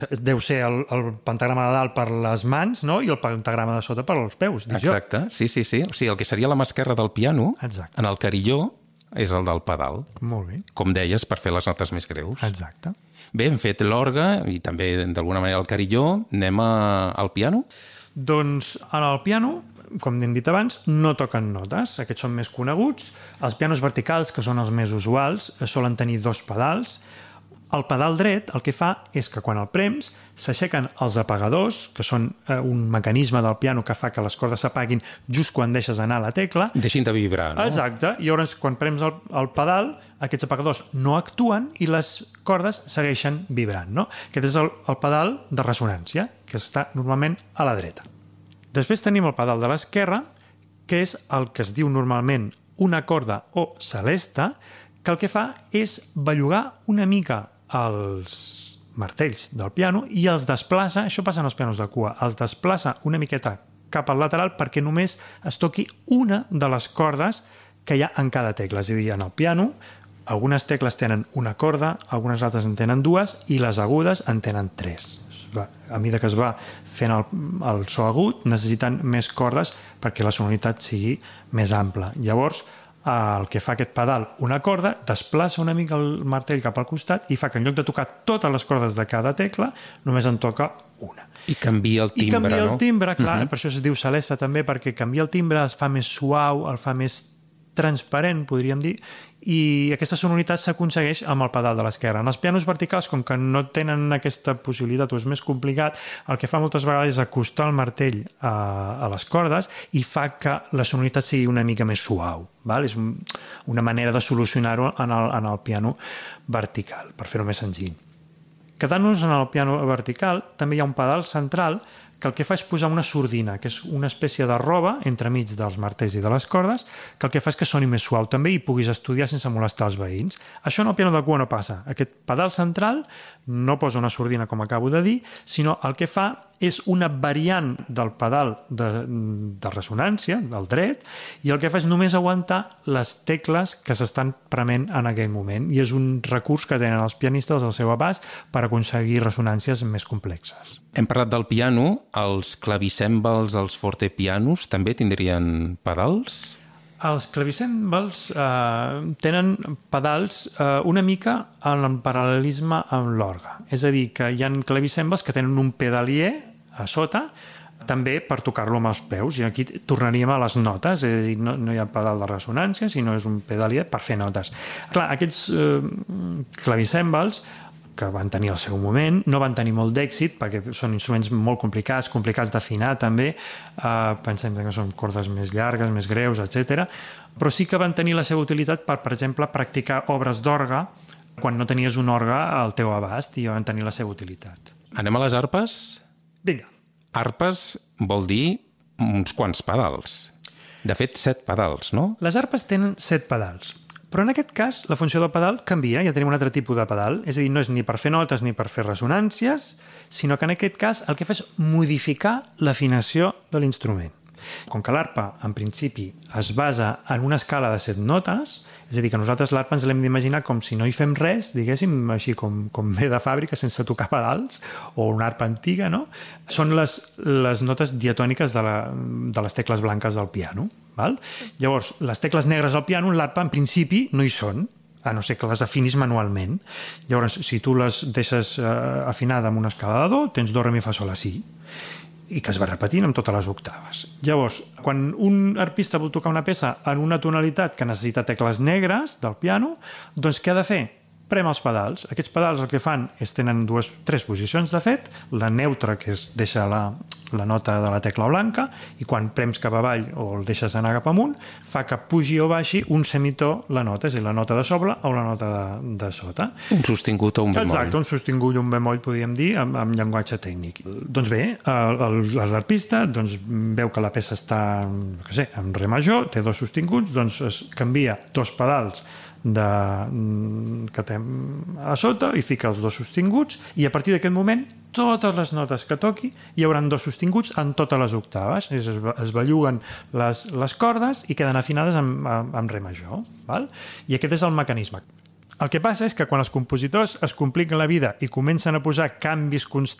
Deu ser el pentagrama de dalt per les mans, no? I el pentagrama de sota per als peus, dic jo. Exacte, sí. O sigui, el que seria la mà esquerra del piano, Exacte. en el carilló, és el del pedal. Molt bé. Com deies, per fer les notes més greus. Exacte. Bé, hem fet l'orgue i també, d'alguna manera, el carilló. Anem al piano? Doncs en el piano, com hem dit abans, no toquen notes. Aquests són més coneguts. Els pianos verticals, que són els més usuals, solen tenir 2 pedals. El pedal dret el que fa és que quan el prems s'aixequen els apagadors, que són un mecanisme del piano que fa que les cordes s'apaguin just quan deixes anar la tecla. Deixin de vibrar, no? Exacte. I llavors, quan prems el pedal, aquests apagadors no actuen i les cordes segueixen vibrant, no? Aquest és el pedal de ressonància, que està normalment a la dreta. Després tenim el pedal de l'esquerra, que és el que es diu normalment una corda o celesta, que el que fa és bellugar una mica els martells del piano i els desplaça, això passa en els pianos de cua, els desplaça una miqueta cap al lateral perquè només es toqui una de les cordes que hi ha en cada tecla. És a dir, en el piano, algunes tecles tenen una corda, algunes altres en tenen 2 i les agudes en tenen 3. A mesura que es va fent el so agut, necessiten més cordes perquè la sonoritat sigui més ampla. Llavors, el que fa aquest pedal, una corda, desplaça una mica el martell cap al costat i fa que en lloc de tocar totes les cordes de cada tecla, només en toca una. I canvia el timbre, no? I canvia el timbre, clar, per això es diu celesta també, perquè canvia el timbre, es fa més suau, el fa més transparent, podríem dir, i aquesta sonoritat s'aconsegueix amb el pedal de l'esquerra. En els pianos verticals, com que no tenen aquesta possibilitat o és més complicat, el que fa moltes vegades és acostar el martell a les cordes i fa que la sonoritat sigui una mica més suau. És una manera de solucionar-ho en el piano vertical, per fer-ho més senzill. Quedant-nos en el piano vertical, també hi ha un pedal central que el que fa és posar una sordina, que és una espècie de roba entremig dels martells i de les cordes, que el que fa és que soni més suau també i puguis estudiar sense molestar els veïns. Això en el piano de cua no passa. Aquest pedal central no posa una sordina, com acabo de dir, sinó el que fa és una variant del pedal de ressonància, del dret, i el que fa és només aguantar les tecles que s'estan prement en aquell moment. I és un recurs que tenen els pianistes al seu abast per aconseguir ressonàncies més complexes. Hem parlat del piano, els clavicèmbals, els fortepianos, també tindrien pedals? Els clavicèmbals tenen pedals una mica en paral·lelisme amb l'orgue. És a dir, que hi ha clavicèmbals que tenen un pedalier a sota, també per tocar-lo amb els peus, i aquí tornaríem a les notes, és a dir, no hi ha pedal de ressonància, sinó és un pedalier per fer notes. Clar, aquests clavicèmbals que van tenir el seu moment, no van tenir molt d'èxit perquè són instruments molt complicats d'afinar també, pensem que són cordes més llargues, més greus, etc. Però sí que van tenir la seva utilitat per exemple, practicar obres d'orgue quan no tenies un orgue al teu abast, i van tenir la seva utilitat. Anem a les arpes? Vinga. Arpes vol dir uns quants pedals. De fet, 7 pedals, no? Les arpes tenen 7 pedals. Però en aquest cas, la funció del pedal canvia, ja tenim un altre tipus de pedal, és a dir, no és ni per fer notes ni per fer ressonàncies, sinó que en aquest cas el que fa és modificar l'afinació de l'instrument. Com que l'arpa, en principi, es basa en una escala de 7 notes, és a dir, que nosaltres l'arpa ens l'hem d'imaginar com si no hi fem res, diguéssim, així com ve de fàbrica, sense tocar pedals, o una arpa antiga, no? Són les notes diatòniques de les tecles blanques del piano. Val? Llavors, les tecles negres al piano, l'arpa, en principi, no hi són, a no ser que les afinis manualment. Llavors, si tu les deixes afinada amb una escala de do, tens do, re, mi, fa, sol, la, si, i que es va repetint amb totes les octaves. Llavors, quan un arpista vol tocar una peça en una tonalitat que necessita tecles negres del piano, doncs què ha de fer? Prem els pedals. Aquests pedals el que fan és tenen 3 posicions, de fet, la neutra, que deixa la nota de la tecla blanca, i quan prems cap avall o el deixes anar cap amunt, fa que pugi o baixi un semitó la nota, és a dir, la nota de sobre o la nota de sota. Un sostingut o un bemoll. Exacte, un sostingut i un bemoll, podríem dir, amb llenguatge tècnic. Doncs bé, l'arpista veu que la peça està en re major, té 2 sostinguts, doncs es canvia 2 pedals que té a sota i fica els 2 sostinguts, i a partir d'aquest moment totes les notes que toqui hi haurà 2 sostinguts en totes les octaves. Es belluguen les cordes i queden afinades amb re major. Val? I aquest és el mecanisme. El que passa és que quan els compositors es compliquen la vida i comencen a posar canvis constants